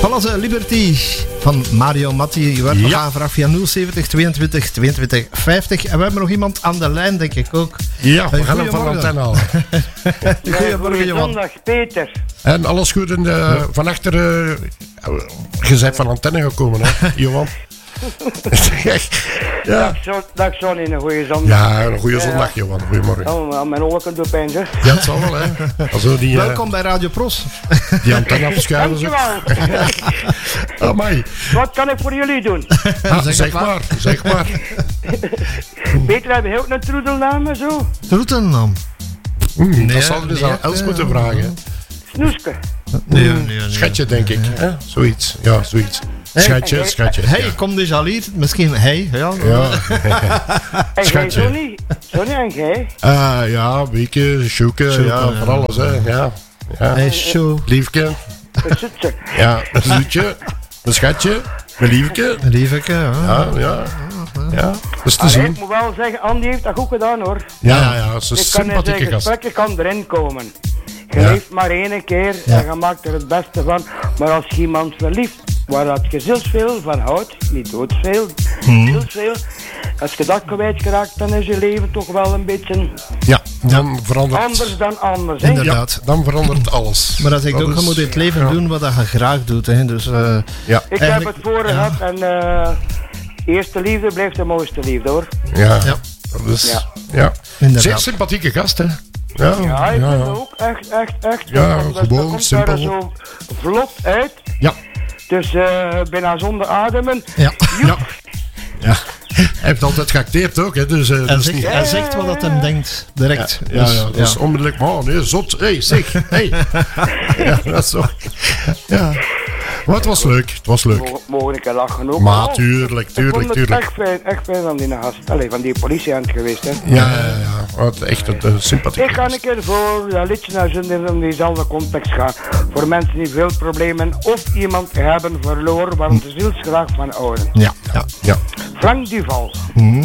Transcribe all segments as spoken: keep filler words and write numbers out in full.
Palazzo Liberty van Mario Matti. Je werd nog Ja. aangevraagd via nul zeventig tweeëntwintig tweeëntwintig vijftig. En we hebben nog iemand aan de lijn, denk ik ook. Ja, we Hey, gaan hem van de antenne halen. Goedemorgen, Johan. Zondag, Peter. En alles goed in de, van achter... Uh, je bent van antenne gekomen, hè, Johan? ja. Dag, zo, dag Sonny, een goede zondag. Ja, een goede zondag, Johan. Goedemorgen. Oh, maar mijn ogen kunnen doen pijn, zeg. Ja, het zal wel, hè. Also die, uh, Welkom bij Radio Pros. die antenne afschuiven. Zo. Dankjewel. Amai. Wat kan ik voor jullie doen? Ah, zeg zeg het maar. maar, zeg maar. Peter, heb je ook een troedelnaam en zo? Rotterdam. Mm, Nee, dat zal je dus nee, aan Els nee, moeten nee. vragen. Snoeske. Nee, nee, nee. Schatje, denk ik. Hè? Zoiets. Ja, zoiets. Hey, Schatje, hey, schatje. Hey, ja. kom dus al hier. Misschien hij. Ja. Ja. En jij, Schatje. Sonny? Sonny en jij? Uh, ja, wieken, zoeken, Zoeken, ja, ja. van alles, hè. Ja. Ja. Hij is show. Liefke. Een zutje. Ja, een zoetje. Een schatje. Een liefke. Lieveke. Ja. Ja, ja. Ja, dat is te Allee, zien. ik moet wel zeggen, Andy heeft dat goed gedaan, hoor. Ja, ja, ja. Dat is een Ik kan in zijn sympathieke gast. gesprekken kan erin komen. Je Ja. leeft maar één keer Ja. en je maakt er het beste van. Maar als je iemand verlieft, waar dat je zielsveel van houdt, niet doodsveel, Hmm. zielsveel, als je dat kwijtgeraakt, dan is je leven toch wel een beetje Ja, dan verandert... anders dan anders. Hè? Inderdaad. Ja, dan verandert alles. Maar dat is ook, Dat je is- moet in het leven ja. doen wat je graag doet. Hè. Dus, uh, Ja, Ik Eigenlijk- heb het voor ja. gehad en uh, eerste liefde blijft de mooiste liefde, hoor. ja. Ja. Dat is... Ja. Ja. Inderdaad. Zeer sympathieke gast, hè. Ja, Ja, ik ja, vind ja. het ook echt, echt, echt. Ja, Dat- dat gewoon, komt simpel. daar zo vlot uit. Ja. Dus uh, bijna zonder ademen. Ja. Ja. Ja. Hij heeft altijd geacteerd ook, hè. Dus uh, dat Hij is zegt, niet... hij zegt wat dat hem denkt. Direct. Ja, ja, Dus, ja, dat is onmiddellijk, maar oh, nee, zot, hé, hey, zeg, hey. Ja, dat is zo. Ja. Maar het was leuk, het was leuk. Mogen, mogen ik er lachen ook? Maar Oh, tuurlijk, ik tuurlijk, vond het tuurlijk. echt fijn, echt fijn van die gast. Allee, van die politieagent geweest, hè. Ja, ja, ja. Wat echt een uh, sympathieke Ik ga een gast. keer voor dat liedje naar zin in diezelfde context gaan. Voor mensen die veel problemen of iemand hebben verloren, waarom de zielsgraag van ouden. Ja. Ja. Ja, Frank Duval,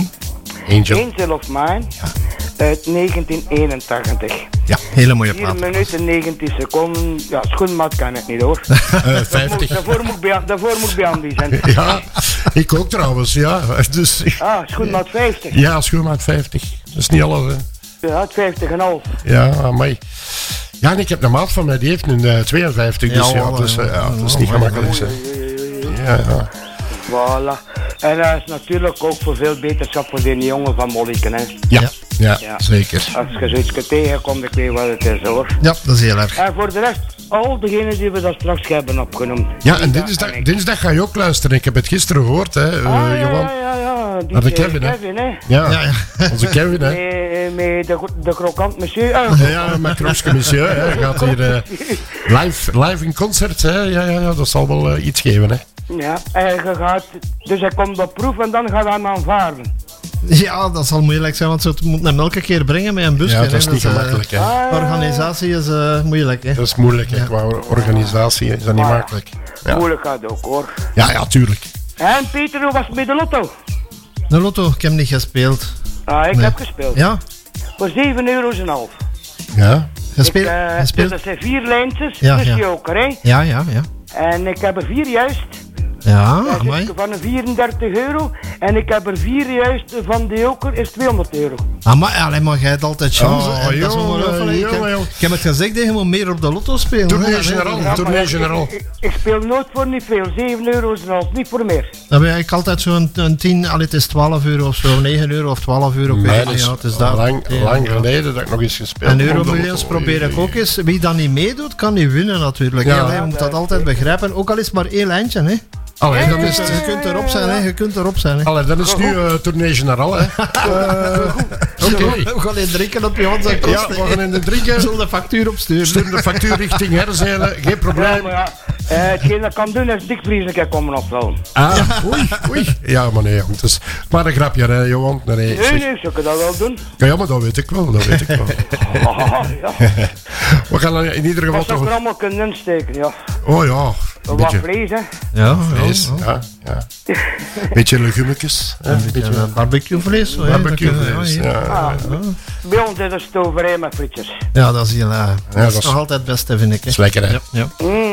Angel. Angel of Mine, uit negentien eenentachtig. Ja, hele mooie vier plaat. minuten negentien seconden. Ja, schoenmaat kan ik niet hoor. Uh, Moet- vijftig. Daarvoor moet ik bij, daarvoor moet ik bij Andy zijn. Ja, ik ook trouwens, ja. Dus, Ah, schoenmaat vijftig. ja, schoenmaat vijftig. Dat is niet alles, hè. Ja, vijftig en half. Ja, amai. Ja, en ik heb een maat van mij, die heeft een uh, tweeënvijftig, dus Ja, ja, wel, dus, uh, ja. ja, dat is niet gemakkelijk. Hè. Ja, ja. Voilà. En dat is natuurlijk ook voor veel beterschap voor die jongen van Molliken, hè. Ja, Ja. ja, Ja. zeker. Als je zoiets tegenkomt, ik weet wat het is hoor. Ja, dat is heel erg. En voor de rest, al degenen die we daar straks hebben opgenoemd. Ja, en dinsdag, dinsdag ga je ook luisteren. Ik heb het gisteren gehoord, hè, uh, Ah, ja, Johan. ja, ja, ja. Die Naar de eh, Kevin, hè. Kevin, hè. Ja, Ja, ja. onze Kevin, hè. Met, met de, de krokant monsieur. Ah, Ja, ja, met Kroeske Monsieur, hè. Hij gaat hier uh, live, live in concert, hè. Ja, ja, ja, dat zal wel uh, iets geven, hè. ja, en je gaat, dus hij komt op proef en dan gaat hij hem aanvaarden. Ja, dat zal moeilijk zijn, want ze moeten hem elke keer brengen met een busje. Ja, dat is hè. niet Dus, eh, gemakkelijk, hè. Ah, de organisatie is uh, moeilijk, hè. Dat is moeilijk, hè. Qua organisatie is dat niet Ah, ja. makkelijk. Ja. Moeilijk gaat ook hoor. Ja, ja, tuurlijk. En Peter, hoe was het met de lotto? De lotto, ik heb niet gespeeld. Ah, ik Nee. heb gespeeld. Ja, Voor zeven euro's en half. Ja, gespeeld. Ik, eh, gespeeld. dus dat zijn vier lijntjes, Ja, dus ja. joker, hè. Ja, ja, ja. En ik heb er vier juist. Ja, Dat is amai. van een vierendertig euro. En ik heb er vier juist van de joker, is tweehonderd euro. Amai, alleen maar jij hebt altijd chance. Oh, hè. Dat is jongen, ongelooflijk. Ik, jongen, jongen. ik heb het gezegd, hè, je moet meer op de lotto spelen. Tournee hè. Generaal. Ja, Tournee maar Generaal. Ik, ik, ik speel nooit voor niet veel, zeven euro's en half, niet voor meer. Dan ben ik altijd zo'n een tien, allee, het is twaalf euro of zo, negen euro of twaalf euro. Ik weet Nee, het dat niet, is ja, het is dat. lang, Ja, lang ja. geleden dat ik nog eens gespeeld En heb. Euromillions probeer ik ook eens. Wie dan niet meedoet, kan niet winnen natuurlijk. Ja. Ja, je moet dat altijd begrijpen. Ook al is het maar één lijntje. Hè. Allee, dat Je is kunt- het. je kunt erop zijn, hè. Je kunt erop zijn. Hè. Allee, dat is nu uh, Tournee Generaal, hè. Uh, Oké. We gaan in drinken op je zijn Ja, kosten. we gaan in de We drinken. zullen de factuur opsturen. Stuur de factuur richting Herzelen, geen Ja, probleem. maar ja, eh, hetgeen dat ik kan doen is dikvriezen een keer komen opvullen. Ah, oei, oei. Ja, maar nee, het is maar een grapje, hè, Johan. Nee, nee, Nee, zeg. nee, zou ik dat wel doen? Ja, maar dat weet ik wel, dat weet ik wel. Ah, ja. We gaan in ieder geval Dat zou ik er toch... allemaal kunnen insteken, ja. Oh ja, een Wat beetje vlees, hè. Ja, vlees. Ja, ja. Beetje legumetjes. hè, Een Een beetje beetje uh, barbecuevlees. zo, hè. barbecuevlees. Ja, Ja, ja. Ah, bij ons is een stoverij met frietjes. Ja, dat is heel... Uh, dat dat is is- nog altijd het beste, vind ik. Hè. is lekker, hè. Ja, ja. Mmm,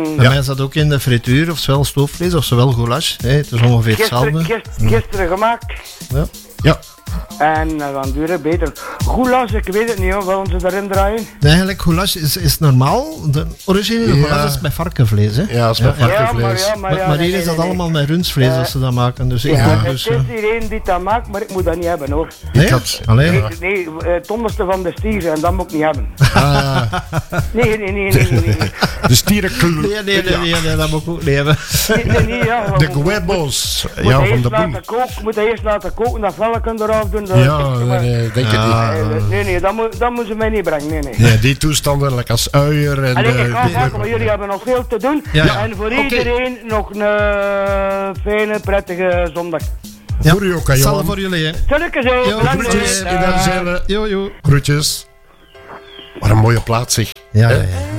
Bij mij is dat ook in de frituur, ofwel stoofvlees, ofwel goulash. Hè. Het is ongeveer Gisteren, hetzelfde. gist, gisteren gemaakt. Ja. Ja. En uh, dan duurt het beter. Goulash, ik weet het niet hoor, wat ze erin draaien. Eigenlijk, goulash is, is normaal. De originele Ja. goulash is met varkenvlees. Hè. Ja, dat is met Ja, varkenvlees. Ja, maar, ja, maar, Maar, ja, maar nee, hier is nee, dat nee, allemaal met rundsvlees Uh, als ze dat maken. Dus ik Ja, doe het dus... is eh, hier één die dat maakt, maar ik moet dat niet hebben hoor. nee? Ik had- Alleen? Nee, nee uh, het onderste van de stier en dat moet ik niet hebben. Ah, Nee, nee, nee, nee, nee. nee. de stierenkloer. Nee, nee, nee, nee, nee, dat moet ik ook niet hebben. Nee, nee, nee, ja. De Moet- huevos. Moet Ja, hij van eerst de laten boel. koken, moet hij eerst laten koken, dat velken eraf doen. dat- Ja, maar- nee, nee, denk het Ja. niet. Nee, nee, nee, dat moet, dat moet ze mij niet brengen, nee, nee. Nee, die toestanden, like als uier en... Allee, ik eh, ga die- afhaken, maar jullie hebben nog veel te doen. Ja, ja. En voor Oké. iedereen nog een eh, fijne, prettige zondag. Ja. Voor u ook, hè, Hetzelfde Johan. voor jullie, hè. Sterke zijn, Jo, bedankt. Groetjes in Dag. de zeilen. Jo, jo. Groetjes. Wat een mooie plaats, zeg. Ja, ja, ja.